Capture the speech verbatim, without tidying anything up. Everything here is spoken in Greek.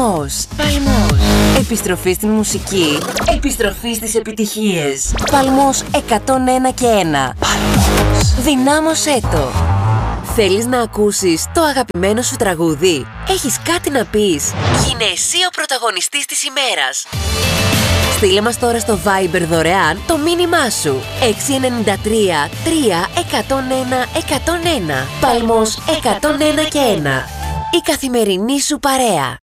Παλμός. Παλμός. Επιστροφή στην μουσική. Επιστροφή στις επιτυχίες. Παλμός εκατόν ένα και ένα. Παλμός. Δυνάμωσέ το. Θέλεις να ακούσεις το αγαπημένο σου τραγούδι? Έχεις κάτι να πεις? Γίνε εσύ ο πρωταγωνιστής της ημέρας. Στείλε μας τώρα στο Viber δωρεάν το μήνυμά σου. έξι εννιά τρία τρία εκατόν ένα εκατόν ένα. Παλμός εκατόν ένα και ένα. Η καθημερινή σου παρέα.